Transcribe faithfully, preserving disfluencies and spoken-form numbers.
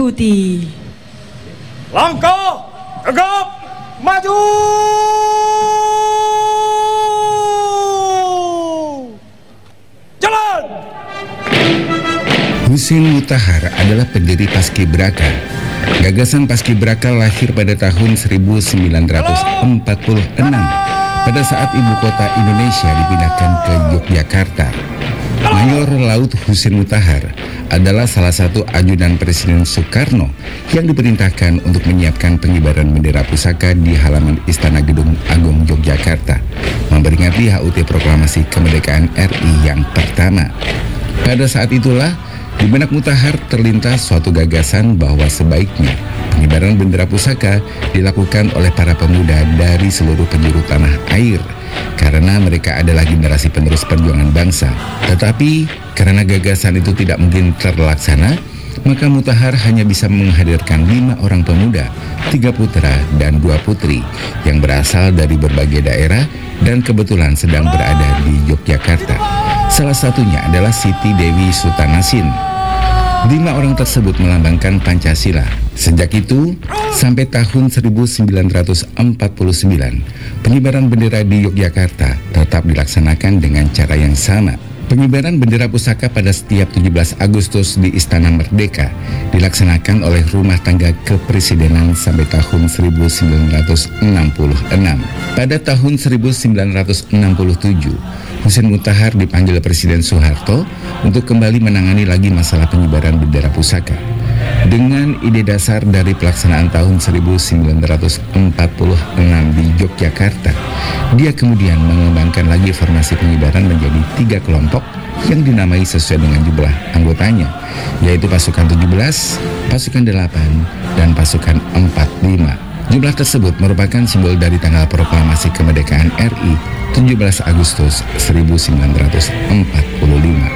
Ikuti. Langkah tegap maju. Jalan. Husein Mutahar adalah pendiri Paskibraka. Gagasan Paskibraka lahir pada tahun seribu sembilan ratus empat puluh enam pada saat ibu kota Indonesia dipindahkan ke Yogyakarta. Mayor Laut Husein Mutahar adalah salah satu ajudan Presiden Soekarno yang diperintahkan untuk menyiapkan pengibaran bendera pusaka di halaman Istana Gedung Agung Yogyakarta, memperingati H U T Proklamasi Kemerdekaan R I yang pertama. Pada saat itulah di benak Mutahar terlintas suatu gagasan bahwa sebaiknya pengibaran bendera pusaka dilakukan oleh para pemuda dari seluruh penjuru tanah air, karena mereka adalah generasi penerus perjuangan bangsa. Tetapi karena gagasan itu tidak mungkin terlaksana, maka Mutahar hanya bisa menghadirkan lima orang pemuda, tiga putra dan dua putri yang berasal dari berbagai daerah dan kebetulan sedang berada di Yogyakarta. Salah satunya adalah Siti Dewi Sultanasin. Lima orang tersebut melambangkan Pancasila. Sejak itu, sampai tahun seribu sembilan ratus empat puluh sembilan, pengibaran bendera di Yogyakarta tetap dilaksanakan dengan cara yang sama. Pengibaran bendera pusaka pada setiap tujuh belas Agustus di Istana Merdeka dilaksanakan oleh rumah tangga kepresidenan sampai tahun seribu sembilan ratus enam puluh enam. Pada tahun seribu sembilan ratus enam puluh tujuh, Husein Mutahar dipanggil Presiden Soeharto untuk kembali menangani lagi masalah pengibaran bendera pusaka. Dengan ide dasar dari pelaksanaan tahun seribu sembilan ratus empat puluh enam di Yogyakarta, dia kemudian mengembangkan lagi formasi pengibaran menjadi tiga kelompok yang dinamai sesuai dengan jumlah anggotanya, yaitu pasukan tujuh belas, pasukan delapan, dan pasukan empat puluh lima. Jumlah tersebut merupakan simbol dari tanggal proklamasi kemerdekaan R I tujuh belas Agustus seribu sembilan ratus empat puluh lima.